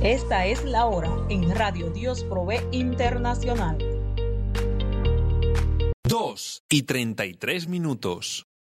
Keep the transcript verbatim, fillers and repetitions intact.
Esta es la hora en Radio Dios Provee Internacional. Dos y treinta y tres minutos.